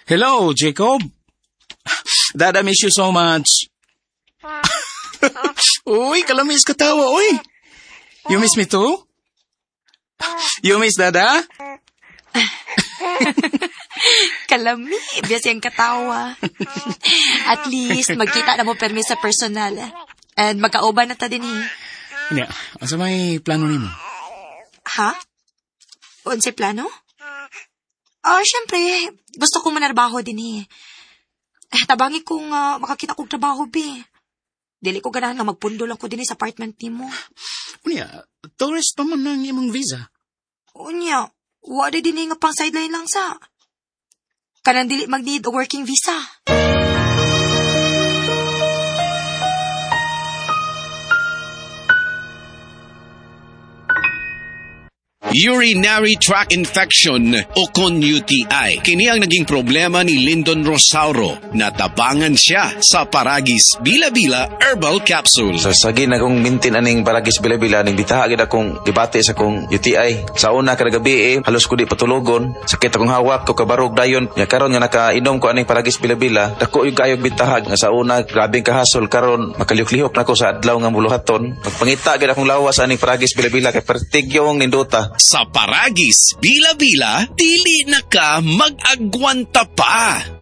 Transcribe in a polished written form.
Hello, Jacob. Dad, I miss you so much. Uy, kalamis katawa, uy. You miss me too? You miss Dada? Kalami, biya siyang katawa. At least, magkita na mo permi sa personal. And magkauban na ta din Hindi, asa may plano nimo? Ha? Unsa plano? Syempre, gusto ko manarbaho din tabangi kong makakita kong trabaho, Dili ko ganahan nga magpundol ako din sa apartment nimo. Unya, tourist pa man ang imong visa. Unya, wala din nga pang sideline lang sa. Kanang dili mag-need a working visa. Urinary tract infection o kon UTI. Kini ang naging problema ni Lyndon Rosauro. Natabangan siya sa Paragis Bila-Bila Herbal Capsule. Sa sagi na kong mintin aning Paragis Bila-Bila, ning bitahagid akong dibate sa kong UTI. Sa una kada gabi halos ko di patulogon. Sakit akong hawak ko kabarog dayon. Nya karon nga nakainom ko aning Paragis Bila-Bila, dako yung kayog bitahag nga sa una grabing kahasol, karon makalihok-lihok na ko sa adlaw nga buluhaton. Magpangita gid akong lawas aning Paragis Bila-Bila kay pertigyong ninduta. Sa Paragis Bila-Bila, dili na ka mag-agwanta pa.